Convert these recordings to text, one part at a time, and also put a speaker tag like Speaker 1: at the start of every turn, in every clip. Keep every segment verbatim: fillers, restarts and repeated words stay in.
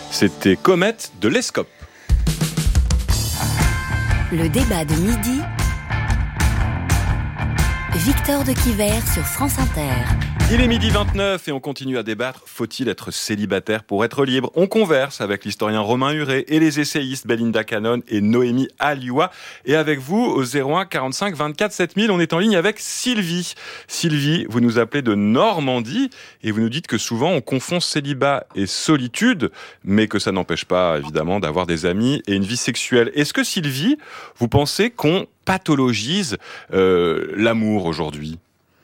Speaker 1: C'était Comète de l'Escope.
Speaker 2: Le débat de midi. Victor de Quiver sur France Inter.
Speaker 1: Il est midi vingt-neuf et on continue à débattre. Faut-il être célibataire pour être libre ? On converse avec l'historien Romain Huré et les essayistes Belinda Cannon et Noémie Alioua. Et avec vous, au zéro un quarante-cinq vingt-quatre sept mille, on est en ligne avec Sylvie. Sylvie, vous nous appelez de Normandie et vous nous dites que souvent on confond célibat et solitude, mais que ça n'empêche pas évidemment d'avoir des amis et une vie sexuelle. Est-ce que Sylvie, vous pensez qu'on pathologise euh, l'amour aujourd'hui ?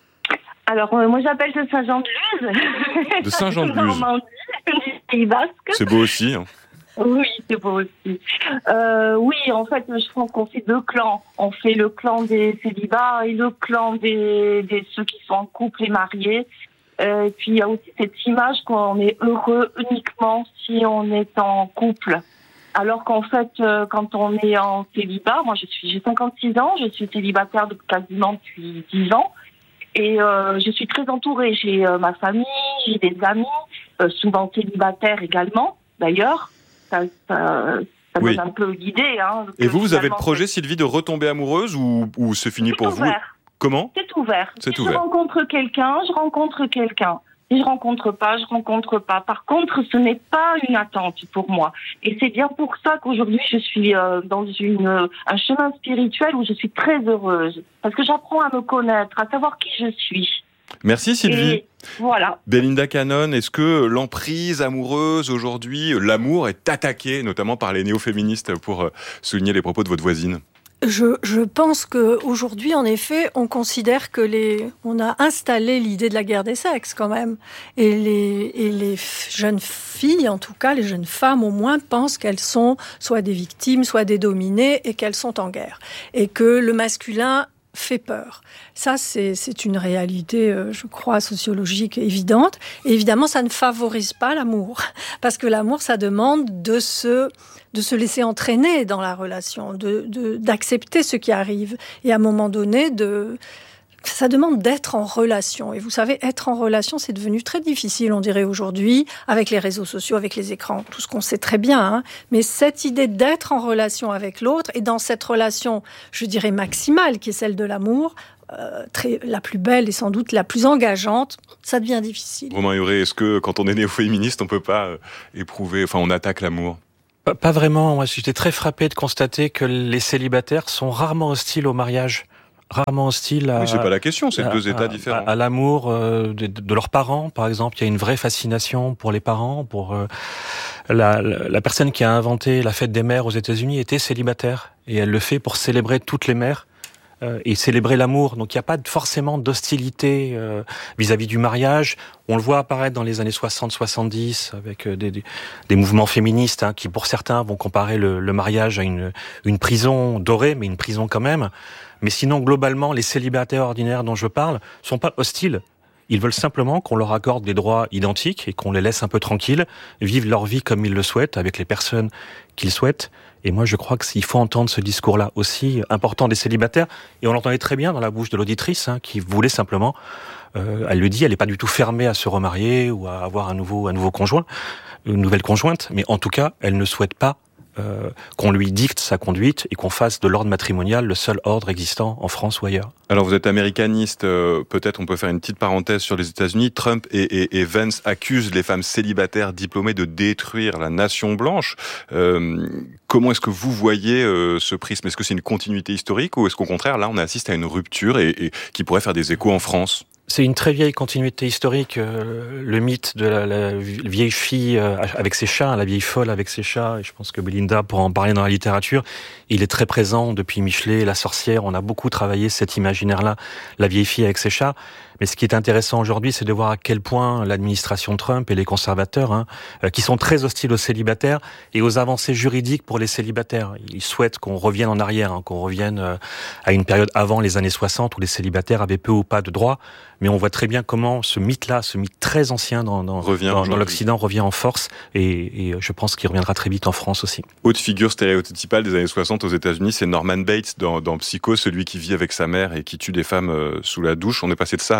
Speaker 3: Alors, euh, moi, j'appelle de Saint-Jean-de-Luz.
Speaker 1: De Saint-Jean-de-Luz.
Speaker 3: Normandie, du Pays Basque.
Speaker 1: C'est beau aussi. Hein.
Speaker 3: Oui, c'est beau aussi. Euh, oui, en fait, je pense qu'on fait deux clans. On fait le clan des célibats et le clan des, des ceux qui sont en couple et mariés. Euh, et puis, il y a aussi cette image qu'on est heureux uniquement si on est en couple. Alors qu'en fait, euh, quand on est en célibat, moi, je suis, j'ai cinquante-six ans, je suis célibataire depuis quasiment depuis dix ans. Et euh, je suis très entourée. J'ai euh, ma famille, j'ai des amis, euh, souvent célibataires également, d'ailleurs. Ça, ça, ça
Speaker 1: oui.
Speaker 3: donne un peu l'idée. Hein,
Speaker 1: et vous, vous avez le projet, Sylvie, de retomber amoureuse ou, ou c'est fini
Speaker 3: c'est
Speaker 1: pour
Speaker 3: ouvert.
Speaker 1: vous ? Comment ?
Speaker 3: C'est ouvert.
Speaker 1: C'est
Speaker 3: si
Speaker 1: ouvert.
Speaker 3: je rencontre quelqu'un, je rencontre quelqu'un. Si je rencontre pas, je rencontre pas. Par contre, ce n'est pas une attente pour moi. Et c'est bien pour ça qu'aujourd'hui, je suis euh, dans une, euh, un chemin spirituel où je suis très heureuse. Parce que j'apprends à me connaître, à savoir qui je suis.
Speaker 1: Merci Sylvie.
Speaker 3: Et voilà.
Speaker 1: Belinda Cannon, est-ce que l'emprise amoureuse aujourd'hui, l'amour est attaqué, notamment par les néo-féministes, pour souligner les propos de votre voisine ?
Speaker 4: Je, je pense qu'aujourd'hui, en effet, on considère que les, on a installé l'idée de la guerre des sexes quand même. Et les, et les jeunes filles, en tout cas, les jeunes femmes au moins, pensent qu'elles sont soit des victimes, soit des dominées et qu'elles sont en guerre. Et que le masculin fait peur. Ça, c'est, c'est une réalité, euh, je crois, sociologique évidente. Et évidemment, ça ne favorise pas l'amour. Parce que l'amour, ça demande de se, de se laisser entraîner dans la relation, de, de, d'accepter ce qui arrive. Et à un moment donné, de... ça demande d'être en relation. Et vous savez, être en relation, c'est devenu très difficile, on dirait aujourd'hui, avec les réseaux sociaux, avec les écrans, tout ce qu'on sait très bien. Hein. Mais cette idée d'être en relation avec l'autre, et dans cette relation, je dirais maximale, qui est celle de l'amour, euh, très, la plus belle et sans doute la plus engageante, ça devient difficile.
Speaker 1: Romain Huré, est-ce que quand on est néo-féministe, on peut pas euh, éprouver, enfin on attaque l'amour ?
Speaker 5: Pas, pas vraiment. Moi, j'étais très frappé de constater que les célibataires sont rarement hostiles au mariage. Rarement hostile à...
Speaker 1: Oui, c'est pas la question, c'est
Speaker 5: à,
Speaker 1: deux états
Speaker 5: à,
Speaker 1: différents.
Speaker 5: À, à l'amour euh, de, de leurs parents, par exemple. Il y a une vraie fascination pour les parents. Pour euh, la, la, la personne qui a inventé la fête des mères aux États-Unis était célibataire. Et elle le fait pour célébrer toutes les mères euh, et célébrer l'amour. Donc il n'y a pas forcément d'hostilité euh, vis-à-vis du mariage. On le voit apparaître dans les années soixante soixante-dix avec des, des, des mouvements féministes hein, qui, pour certains, vont comparer le, le mariage à une, une prison dorée, mais une prison quand même. Mais sinon, globalement, les célibataires ordinaires dont je parle sont pas hostiles. Ils veulent simplement qu'on leur accorde des droits identiques et qu'on les laisse un peu tranquilles, vivre leur vie comme ils le souhaitent, avec les personnes qu'ils souhaitent. Et moi, je crois qu'il faut entendre ce discours-là aussi important des célibataires. Et on l'entendait très bien dans la bouche de l'auditrice, hein, qui voulait simplement, euh, elle le dit, elle n'est pas du tout fermée à se remarier ou à avoir un nouveau, un nouveau conjoint, une nouvelle conjointe. Mais en tout cas, elle ne souhaite pas Euh, qu'on lui dicte sa conduite et qu'on fasse de l'ordre matrimonial le seul ordre existant en France ou ailleurs.
Speaker 1: Alors vous êtes américaniste, euh, peut-être on peut faire une petite parenthèse sur les États-Unis. Trump et, et, et Vance accusent les femmes célibataires diplômées de détruire la nation blanche. Euh, comment est-ce que vous voyez euh, ce prisme ? Est-ce que c'est une continuité historique ou est-ce qu'au contraire, là, on assiste à une rupture et, et qui pourrait faire des échos en France ?
Speaker 5: C'est une très vieille continuité historique, euh, le mythe de la, la vieille fille euh, avec ses chats, la vieille folle avec ses chats, et je pense que Belinda pourra en parler dans la littérature. Il est très présent depuis Michelet, La Sorcière, on a beaucoup travaillé cet imaginaire-là, la vieille fille avec ses chats. Mais ce qui est intéressant aujourd'hui, c'est de voir à quel point l'administration Trump et les conservateurs, hein, euh, qui sont très hostiles aux célibataires et aux avancées juridiques pour les célibataires. Ils souhaitent qu'on revienne en arrière, hein, qu'on revienne euh, à une période avant les années soixante où les célibataires avaient peu ou pas de droits. Mais on voit très bien comment ce mythe-là, ce mythe très ancien dans, dans, dans, dans l'Occident revient en force et, et je pense qu'il reviendra très vite en France aussi.
Speaker 1: Autre figure stéréotypale des années soixante aux États-Unis, c'est Norman Bates dans, dans Psycho, celui qui vit avec sa mère et qui tue des femmes euh, sous la douche. On est passé de ça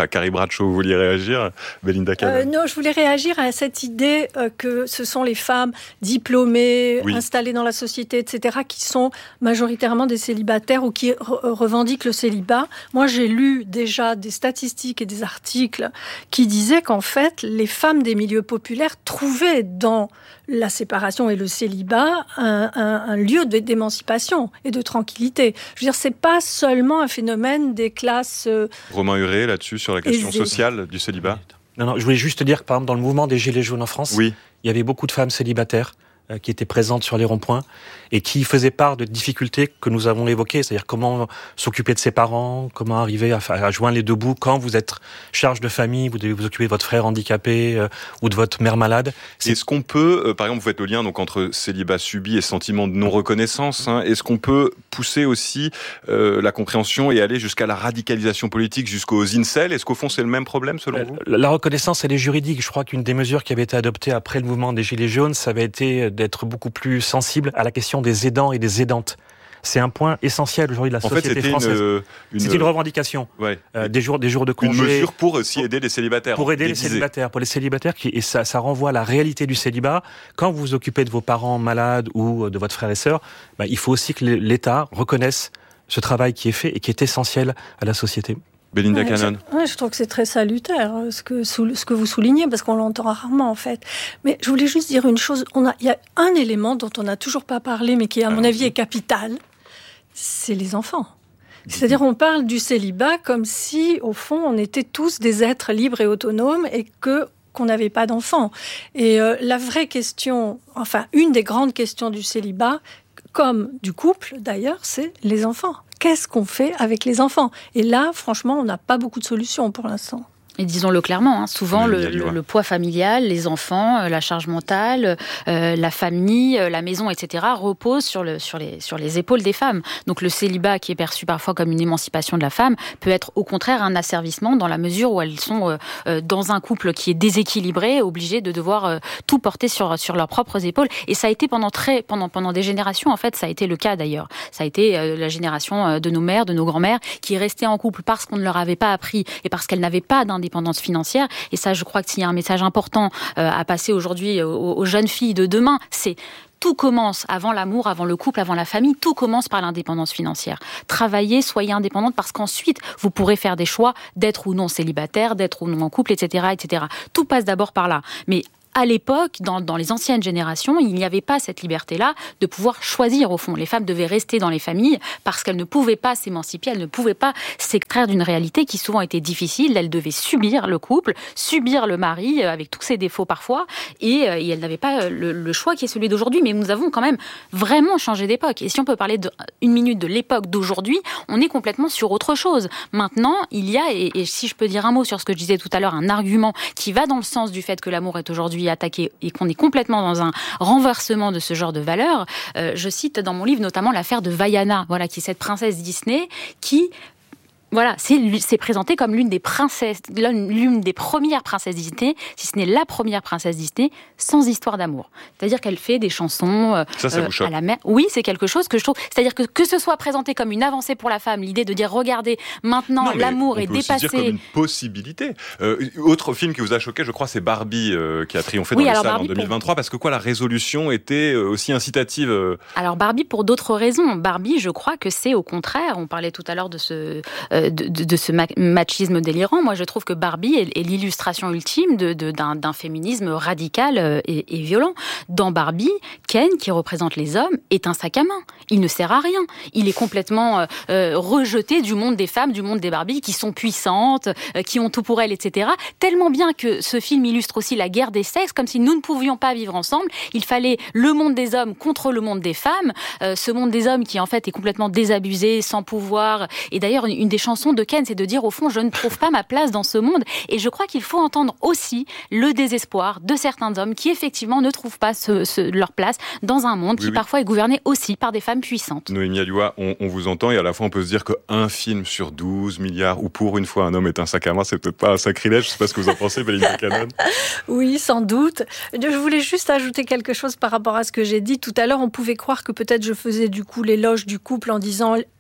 Speaker 1: à Carrie Bradshaw. Vous vouliez réagir, Belinda Cannon?
Speaker 4: euh, Non, je voulais réagir à cette idée euh, que ce sont les femmes diplômées, oui. installées dans la société, et cetera, qui sont majoritairement des célibataires ou qui re- revendiquent le célibat. Moi, j'ai lu déjà des statistiques et des articles qui disaient qu'en fait, les femmes des milieux populaires trouvaient dans la séparation et le célibat un, un, un lieu de, d'émancipation et de tranquillité. Je veux dire, c'est pas seulement un phénomène des classes... Euh,
Speaker 1: Romain Huret, là-dessus, sur la question aisée. sociale du célibat.
Speaker 5: Non, non, je voulais juste dire que, par exemple, dans le mouvement des Gilets jaunes en France,
Speaker 1: oui.
Speaker 5: il y avait beaucoup de femmes célibataires euh, qui étaient présentes sur les ronds-points et qui faisaient part de difficultés que nous avons évoquées, c'est-à-dire comment s'occuper de ses parents, comment arriver à, à joindre les deux bouts quand vous êtes charge de famille, vous devez vous occuper de votre frère handicapé euh, ou de votre mère malade.
Speaker 1: C'est... Est-ce qu'on peut, euh, par exemple, vous faites le lien donc, entre célibat subi et sentiment de non-reconnaissance, hein, est-ce qu'on peut pousser aussi euh, la compréhension et aller jusqu'à la radicalisation politique, jusqu'aux incels? Est-ce qu'au fond, c'est le même problème, selon
Speaker 5: la,
Speaker 1: vous?
Speaker 5: La reconnaissance, elle est juridique. Je crois qu'une des mesures qui avait été adoptée après le mouvement des Gilets jaunes, ça avait été d'être beaucoup plus sensible à la question des aidants et des aidantes. C'est un point essentiel aujourd'hui de la
Speaker 1: en
Speaker 5: société
Speaker 1: fait,
Speaker 5: française.
Speaker 1: Une, une...
Speaker 5: C'était une revendication.
Speaker 1: Ouais.
Speaker 5: Euh, des jours, des jours de congé.
Speaker 1: Une mesure pour aussi aider les célibataires.
Speaker 5: Pour aider
Speaker 1: déguisés.
Speaker 5: les célibataires, pour les célibataires, qui, et ça, ça renvoie à la réalité du célibat. Quand vous vous occupez de vos parents malades ou de votre frère et sœur, bah, il faut aussi que l'État reconnaisse ce travail qui est fait et qui est essentiel à la société.
Speaker 1: Belinda
Speaker 4: ouais,
Speaker 1: Cannon.
Speaker 4: Je, ouais, je trouve que c'est très salutaire ce que, ce que vous soulignez, parce qu'on l'entend rarement en fait. Mais je voulais juste dire une chose, on a, il y a un élément dont on n'a toujours pas parlé, mais qui à mon ah, avis oui. est capital, c'est les enfants. C'est-à-dire on parle du célibat comme si, au fond, on était tous des êtres libres et autonomes et que qu'on n'avait pas d'enfants. Et euh, la vraie question, enfin une des grandes questions du célibat, comme du couple d'ailleurs, c'est les enfants. Qu'est-ce qu'on fait avec les enfants? Et là, franchement, on n'a pas beaucoup de solutions pour l'instant.
Speaker 6: Et disons-le clairement, hein, souvent le, le, le poids familial, les enfants, euh, la charge mentale, euh, la famille, euh, la maison, et cetera repose sur, le, sur, les, sur les épaules des femmes. Donc le célibat, qui est perçu parfois comme une émancipation de la femme, peut être au contraire un asservissement dans la mesure où elles sont euh, euh, dans un couple qui est déséquilibré, obligées de devoir euh, tout porter sur, sur leurs propres épaules. Et ça a été pendant, très, pendant, pendant des générations, en fait, ça a été le cas d'ailleurs. Ça a été euh, la génération euh, de nos mères, de nos grands-mères, qui restaient en couple parce qu'on ne leur avait pas appris et parce qu'elles n'avaient pas d'indépendance financière. Et ça, je crois que s'il y a un message important euh, à passer aujourd'hui aux, aux jeunes filles de demain, c'est tout commence avant l'amour, avant le couple, avant la famille. Tout commence par l'indépendance financière. Travaillez, soyez indépendante, parce qu'ensuite, vous pourrez faire des choix d'être ou non célibataire, d'être ou non en couple, et cetera, et cetera. Tout passe d'abord par là. Mais à l'époque, dans, dans les anciennes générations, il n'y avait pas cette liberté-là de pouvoir choisir, au fond. Les femmes devaient rester dans les familles parce qu'elles ne pouvaient pas s'émanciper, elles ne pouvaient pas s'extraire d'une réalité qui souvent était difficile. Elles devaient subir le couple, subir le mari, avec tous ses défauts parfois, et, et elles n'avaient pas le, le choix qui est celui d'aujourd'hui. Mais nous avons quand même vraiment changé d'époque. Et si on peut parler de, une minute de l'époque d'aujourd'hui, on est complètement sur autre chose. Maintenant, il y a, et, et si je peux dire un mot sur ce que je disais tout à l'heure, un argument qui va dans le sens du fait que l'amour est aujourd'hui attaqué et qu'on est complètement dans un renversement de ce genre de valeurs. Euh, je cite dans mon livre notamment l'affaire de Vaiana, voilà, qui est cette princesse Disney qui... Voilà, c'est, c'est présenté comme l'une des princesses, l'une des premières princesses Disney, si ce n'est la première princesse Disney, sans histoire d'amour. C'est-à-dire qu'elle fait des chansons euh,
Speaker 1: ça, ça vous choque.
Speaker 6: à la mer. Oui, c'est quelque chose que je trouve. C'est-à-dire que que ce soit présenté comme une avancée pour la femme, l'idée de dire regardez, maintenant
Speaker 1: non,
Speaker 6: l'amour est dépassé. On peut aussi dire
Speaker 1: comme une possibilité. Euh, autre film qui vous a choqué, je crois, c'est Barbie euh, qui a triomphé
Speaker 6: oui,
Speaker 1: dans les salles
Speaker 6: Barbie
Speaker 1: en deux mille vingt-trois, pour... parce que quoi, la résolution était aussi incitative. Euh...
Speaker 6: Alors Barbie pour d'autres raisons. Barbie, je crois que c'est au contraire. On parlait tout à l'heure de ce euh, de, de, de ce machisme délirant. Moi, je trouve que Barbie est, est l'illustration ultime de, de, d'un, d'un féminisme radical et, et violent. Dans Barbie, Ken, qui représente les hommes, est un sac à main. Il ne sert à rien. Il est complètement euh, rejeté du monde des femmes, du monde des Barbies, qui sont puissantes, euh, qui ont tout pour elles, et cetera. Tellement bien que ce film illustre aussi la guerre des sexes, comme si nous ne pouvions pas vivre ensemble. Il fallait le monde des hommes contre le monde des femmes. Euh, ce monde des hommes qui, en fait, est complètement désabusé, sans pouvoir. Et d'ailleurs, une, une des chansons de Ken, c'est de dire, au fond, je ne trouve pas ma place dans ce monde. Et je crois qu'il faut entendre aussi le désespoir de certains hommes qui, effectivement, ne trouvent pas ce, ce, leur place dans un monde oui, qui, oui. parfois, est gouverné aussi par des femmes puissantes.
Speaker 1: Noémie Alioua, on, on vous entend et à la fois, on peut se dire qu'un film sur douze milliards, ou pour une fois, un homme est un sac à main, c'est peut-être pas un sacrilège. Je ne sais pas ce que vous en pensez, Belinda Cannon.
Speaker 4: Oui, sans doute. Je voulais juste ajouter quelque chose par rapport à ce que j'ai dit tout à l'heure. On pouvait croire que peut-être je faisais du coup l'éloge du couple en disant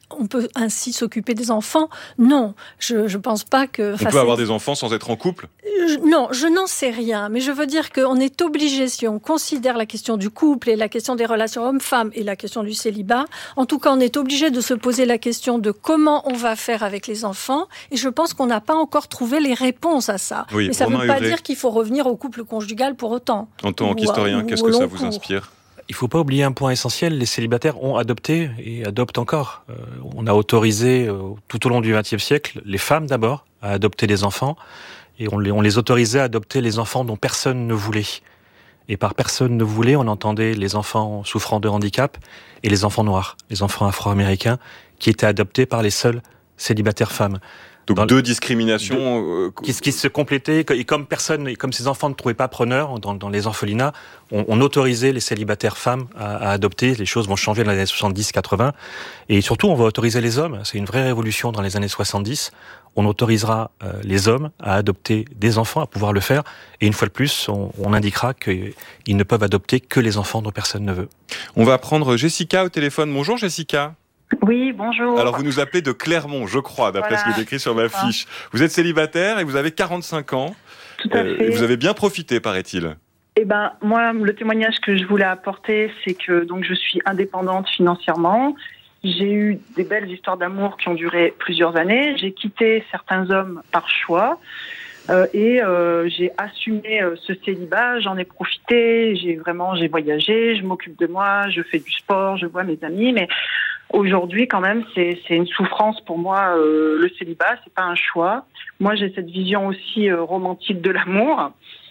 Speaker 4: on peut ainsi s'occuper des enfants. Non, je ne pense pas que...
Speaker 1: On peut avoir des enfants sans être en couple ?
Speaker 4: je, Non, je n'en sais rien. Mais je veux dire qu'on est obligé, si on considère la question du couple et la question des relations hommes-femmes et la question du célibat, en tout cas, on est obligé de se poser la question de comment on va faire avec les enfants. Et je pense qu'on n'a pas encore trouvé les réponses à ça.
Speaker 1: Oui,
Speaker 4: mais ça ne veut pas
Speaker 1: Huré.
Speaker 4: dire qu'il faut revenir au couple conjugal pour autant.
Speaker 1: En tant qu'historien, qu'est-ce que ça vous inspire ?
Speaker 5: Il ne faut pas oublier un point essentiel, les célibataires ont adopté et adoptent encore. Euh, on a autorisé euh, tout au long du vingtième siècle, les femmes d'abord, à adopter des enfants, et on les, on les autorisait à adopter les enfants dont personne ne voulait. Et par personne ne voulait, on entendait les enfants souffrant de handicap et les enfants noirs, les enfants afro-américains, qui étaient adoptés par les seules célibataires femmes.
Speaker 1: Donc
Speaker 5: dans
Speaker 1: deux discriminations
Speaker 5: deux, euh, qui, qui se complétaient, et comme personne, et comme ces enfants ne trouvaient pas preneur dans, dans les orphelinats, on, on autorisait les célibataires femmes à, à adopter. Les choses vont changer dans les années soixante-dix quatre-vingts, et surtout on va autoriser les hommes. C'est une vraie révolution dans les années soixante-dix. On autorisera euh, les hommes à adopter des enfants, à pouvoir le faire, et une fois de plus, on, on indiquera qu'ils ne peuvent adopter que les enfants dont personne ne veut.
Speaker 1: On va prendre Jessica au téléphone. Bonjour Jessica.
Speaker 7: Oui, bonjour.
Speaker 1: Alors, vous nous appelez de Clermont, je crois, d'après voilà. ce qui est écrit sur ma fiche. Vous êtes célibataire et vous avez quarante-cinq ans.
Speaker 7: Tout à fait.
Speaker 1: Euh, vous avez bien profité, paraît-il.
Speaker 7: Eh ben, moi, le témoignage que je voulais apporter, c'est que donc je suis indépendante financièrement. J'ai eu des belles histoires d'amour qui ont duré plusieurs années. J'ai quitté certains hommes par choix. Euh, et euh, j'ai assumé euh, ce célibat, j'en ai profité, j'ai vraiment j'ai voyagé, je m'occupe de moi, je fais du sport, je vois mes amis, mais aujourd'hui quand même c'est c'est une souffrance pour moi, euh, le célibat, c'est pas un choix. Moi j'ai cette vision aussi euh, romantique de l'amour,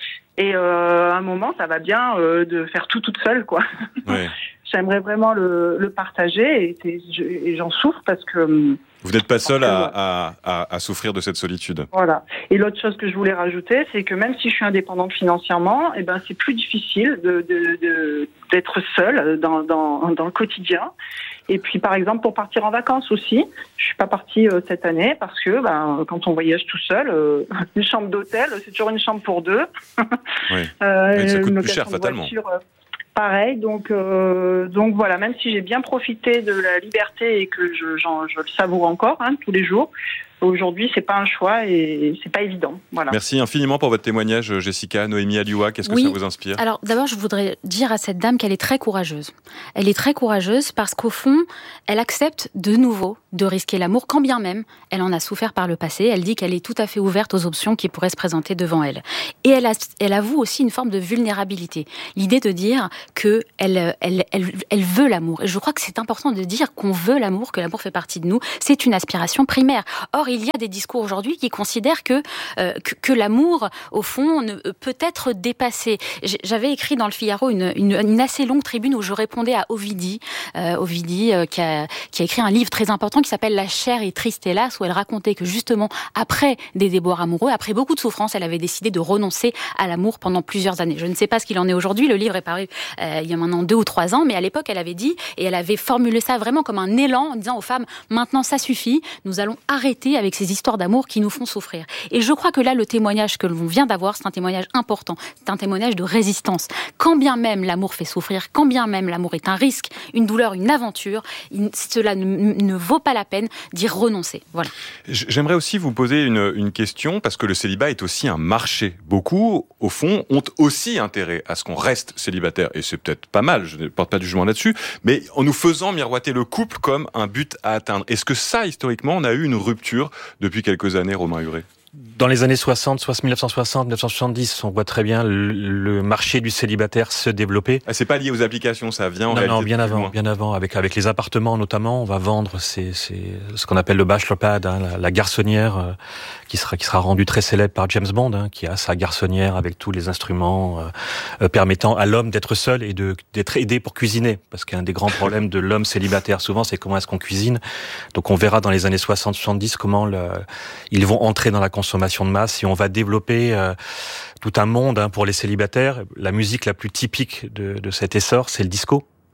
Speaker 7: et euh, à un moment ça va bien euh, de faire tout toute seule quoi. Ouais. J'aimerais vraiment le, le partager et, c'est, je, et j'en souffre parce que...
Speaker 1: Vous n'êtes pas seul à, à, à, à souffrir de cette solitude.
Speaker 7: Voilà. Et l'autre chose que je voulais rajouter, c'est que même si je suis indépendante financièrement, eh ben, c'est plus difficile de, de, de, d'être seule dans, dans, dans le quotidien. Et puis, par exemple, pour partir en vacances aussi, je suis pas partie euh, cette année parce que ben, quand on voyage tout seul, euh, une chambre d'hôtel, c'est toujours une chambre pour deux.
Speaker 1: Oui.
Speaker 7: euh,
Speaker 1: Mais ça coûte plus cher, fatalement.
Speaker 7: Voiture, euh, Pareil, donc euh, donc voilà, même si j'ai bien profité de la liberté et que je, j'en, je le savoure encore hein, tous les jours, aujourd'hui c'est pas un choix et c'est pas évident. Voilà.
Speaker 1: Merci infiniment pour votre témoignage, Jessica. Noémie Alioua, qu'est-ce que
Speaker 6: oui.
Speaker 1: ça vous inspire ?
Speaker 6: Alors d'abord, je voudrais dire à cette dame qu'elle est très courageuse. Elle est très courageuse parce qu'au fond, elle accepte de nouveau de risquer l'amour, quand bien même elle en a souffert par le passé. Elle dit qu'elle est tout à fait ouverte aux options qui pourraient se présenter devant elle. Et elle, a, elle avoue aussi une forme de vulnérabilité. L'idée de dire que elle, elle, elle, elle veut l'amour. Et je crois que c'est important de dire qu'on veut l'amour, que l'amour fait partie de nous. C'est une aspiration primaire. Or, il y a des discours aujourd'hui qui considèrent que, euh, que, que l'amour, au fond, ne, peut être dépassé. J'avais écrit dans le Figaro une, une, une assez longue tribune où je répondais à Ovidie, euh, Ovidie euh, qui, a, qui a écrit un livre très important qui s'appelle La chair est triste hélas, où elle racontait que justement, après des déboires amoureux, après beaucoup de souffrance, elle avait décidé de renoncer à l'amour pendant plusieurs années. Je ne sais pas ce qu'il en est aujourd'hui, le livre est paru euh, il y a maintenant deux ou trois ans, mais à l'époque, elle avait dit, et elle avait formulé ça vraiment comme un élan, en disant aux femmes, maintenant ça suffit, nous allons arrêter avec ces histoires d'amour qui nous font souffrir. Et je crois que là, le témoignage que l'on vient d'avoir, c'est un témoignage important, c'est un témoignage de résistance. Quand bien même l'amour fait souffrir, quand bien même l'amour est un risque, une douleur, une aventure, cela ne, ne vaut pas la peine d'y renoncer. Voilà.
Speaker 1: J'aimerais aussi vous poser une, une question, parce que le célibat est aussi un marché. Beaucoup, au fond, ont aussi intérêt à ce qu'on reste célibataire, et c'est peut-être pas mal, je ne porte pas de jugement là-dessus, mais en nous faisant miroiter le couple comme un but à atteindre. Est-ce que ça, historiquement, on a eu une rupture depuis quelques années, Romain Huré ?
Speaker 5: Dans les années soixante, soit mille neuf cent soixante, mille neuf cent soixante-dix, on voit très bien le, le marché du célibataire se développer.
Speaker 1: Ah, c'est pas lié aux applications, ça vient en
Speaker 5: non,
Speaker 1: réalité.
Speaker 5: Non, bien avant, bien avant. Avec avec les appartements notamment, on va vendre ces, ces, ce qu'on appelle le bachelor pad, hein, la, la garçonnière, euh, qui sera qui sera rendue très célèbre par James Bond, hein, qui a sa garçonnière avec tous les instruments euh, euh, permettant à l'homme d'être seul et de d'être aidé pour cuisiner, parce qu'un des grands problèmes de l'homme célibataire souvent, c'est comment est-ce qu'on cuisine. Donc on verra dans les années soixante soixante-dix comment le, ils vont entrer dans la consommation de masse et on va développer euh, tout un monde hein, pour les célibataires. La musique la plus typique de, de cet essor, c'est le disco.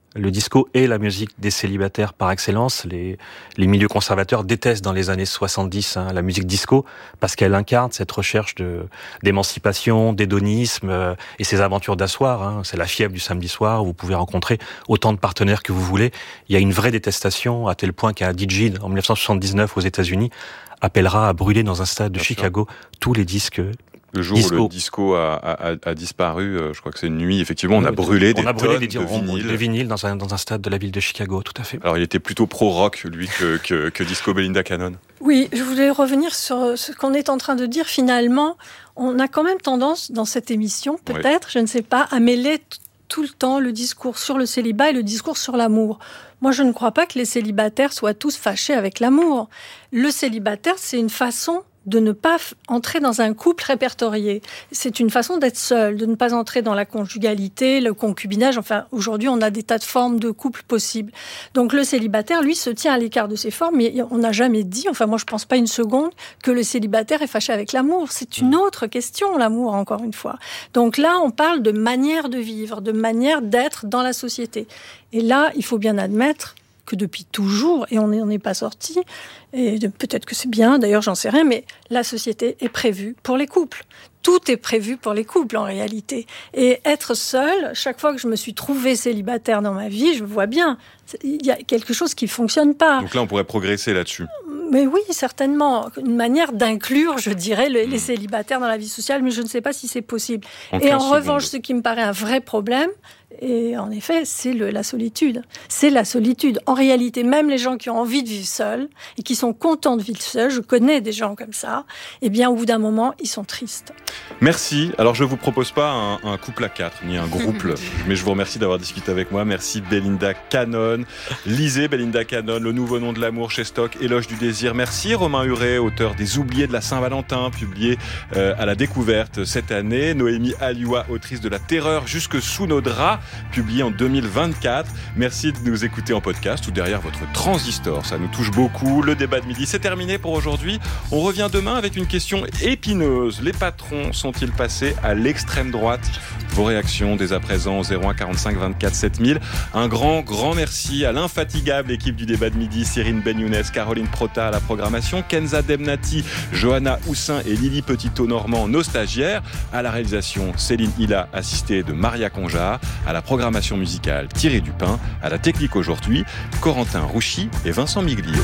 Speaker 5: Le disco est la musique des célibataires par excellence. Les, les milieux conservateurs détestent dans les années soixante-dix hein, la musique disco parce qu'elle incarne cette recherche de, d'émancipation, d'hédonisme euh, et ces aventures d'asseoir. Hein. C'est la fièvre du samedi soir où vous pouvez rencontrer autant de partenaires que vous voulez. Il y a une vraie détestation à tel point qu'un D J en dix-neuf cent soixante-dix-neuf aux États-Unis appellera à brûler dans un stade de Bien Chicago sûr. tous les disques.
Speaker 1: Le jour disco. où le disco a, a, a disparu, euh, je crois que c'est une nuit, effectivement, on a brûlé
Speaker 5: on
Speaker 1: des
Speaker 5: a brûlé
Speaker 1: tonnes
Speaker 5: des,
Speaker 1: de
Speaker 5: on,
Speaker 1: vinyles.
Speaker 5: Des vinyles dans un, dans un stade de la ville de Chicago, tout à fait.
Speaker 1: Alors il était plutôt pro-rock, lui, que, que, que disco Belinda Cannon.
Speaker 4: Oui, je voulais revenir sur ce qu'on est en train de dire. Finalement, on a quand même tendance, dans cette émission, peut-être, oui. je ne sais pas, à mêler t- tout le temps le discours sur le célibat et le discours sur l'amour. Moi, je ne crois pas que les célibataires soient tous fâchés avec l'amour. Le célibataire, c'est une façon de ne pas entrer dans un couple répertorié. C'est une façon d'être seul, de ne pas entrer dans la conjugalité, le concubinage. Enfin, aujourd'hui, on a des tas de formes de couple possibles. Donc, le célibataire, lui, se tient à l'écart de ces formes. Mais on n'a jamais dit, enfin, moi, je pense pas une seconde, que le célibataire est fâché avec l'amour. C'est une autre question, l'amour, encore une fois. Donc là, on parle de manière de vivre, de manière d'être dans la société. Et là, il faut bien admettre que depuis toujours, et on n'en est pas sorti, et de, peut-être que c'est bien, d'ailleurs j'en sais rien, mais la société est prévue pour les couples. Tout est prévu pour les couples en réalité. Et être seule, chaque fois que je me suis trouvée célibataire dans ma vie, je vois bien, il y a quelque chose qui ne fonctionne pas.
Speaker 1: Donc là, on pourrait progresser là-dessus.
Speaker 4: Mais oui, certainement. Une manière d'inclure, je dirais, les, les célibataires dans la vie sociale, mais je ne sais pas si c'est possible. En et en secondes. revanche, ce qui me paraît un vrai problème, et en effet, c'est le, la solitude. C'est la solitude. En réalité, même les gens qui ont envie de vivre seuls et qui sont contents de vivre seuls, je connais des gens comme ça, eh bien, au bout d'un moment, ils sont tristes.
Speaker 1: Merci. Alors, je ne vous propose pas un, un couple à quatre, ni un groupe, mais je vous remercie d'avoir discuté avec moi. Merci Belinda Cannon. Lisez Belinda Cannon, Le nouveau nom de l'amour chez Stock, Éloge du désir. Merci Romain Huret, auteur des Oubliés de la Saint-Valentin, publié euh, à la Découverte cette année. Noémie Alioua, autrice de La terreur jusque sous nos draps, publié en deux mille vingt-quatre. Merci de nous écouter en podcast ou derrière votre transistor. Ça nous touche beaucoup. Le débat de midi, c'est terminé pour aujourd'hui. On revient demain avec une question épineuse. Les patrons sont-ils passés à l'extrême droite ? Vos réactions dès à présent au zéro un quarante-cinq vingt-quatre sept mille. Un grand, grand merci à l'infatigable équipe du débat de midi, Cyrine Ben-Younes, Caroline Prota à la programmation, Kenza Demnati, Johanna Houssin et Lily Petito-Normand, nos stagiaires. À la réalisation, Céline Hilla, assistée de Maria Conjar. À la programmation musicale, Thierry Dupin. À la technique aujourd'hui, Corentin Rouchy et Vincent Miglio.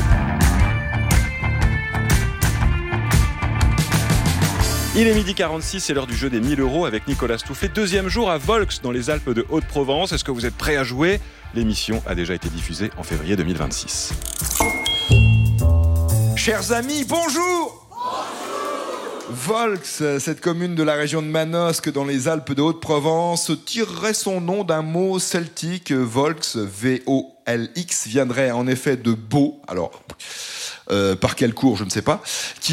Speaker 1: Il est midi quarante-six, c'est l'heure du jeu des mille euros avec Nicolas Stouffet. Deuxième jour à Volx, dans les Alpes de Haute-Provence. Est-ce que vous êtes prêts à jouer ? L'émission a déjà été diffusée en février deux mille vingt-six.
Speaker 8: Chers amis, bonjour ! Volx, cette commune de la région de Manosque dans les Alpes de Haute-Provence, tirerait son nom d'un mot celtique. Volx, V O L X, viendrait en effet de beau. Alors, euh, par quel cours, je ne sais pas. Qui